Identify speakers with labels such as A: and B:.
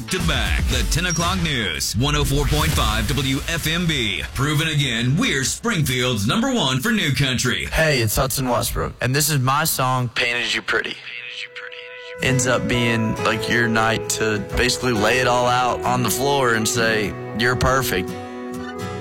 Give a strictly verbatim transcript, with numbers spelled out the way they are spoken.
A: back to back. The ten o'clock news. one oh four point five W F M B. Proven again, we're Springfield's number one for new country.
B: Hey, it's Hudson Westbrook, and this is my song, Painted You Pretty. Ends up being like your night to basically lay it all out on the floor and say, you're perfect.